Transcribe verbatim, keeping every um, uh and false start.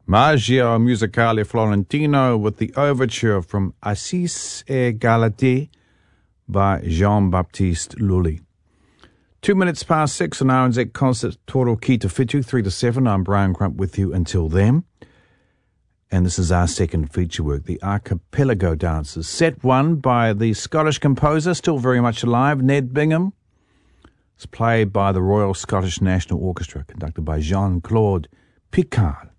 Maggio Musicale Florentino with the overture from Assis et Galatea by Jean-Baptiste Lully. Two minutes past six on R N Z Concert Toro Ki Te Whitu, three to seven. I'm Brian Crump with you until then. And this is our second feature work, the Archipelago Dances. Set one by the Scottish composer, still very much alive, Ned Bingham. It's played by the Royal Scottish National Orchestra, conducted by Jean-Claude Picard.